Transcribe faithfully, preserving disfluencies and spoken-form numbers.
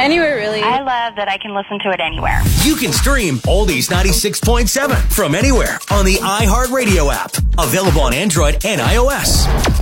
Anywhere, really. I love that I can listen to it anywhere. You can stream Oldies ninety-six point seven from anywhere on the iHeartRadio app. Available on Android and iOS.